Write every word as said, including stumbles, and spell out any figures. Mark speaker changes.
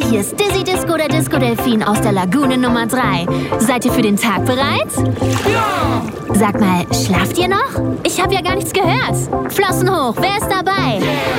Speaker 1: hier ist Dizzy Disco, der Disco-Delfin aus der Lagune Nummer drei. Seid ihr für den Tag bereit?
Speaker 2: Ja!
Speaker 1: Sag mal, schlaft ihr noch? Ich habe ja gar nichts gehört. Flossen hoch, wer ist dabei?
Speaker 2: Yeah!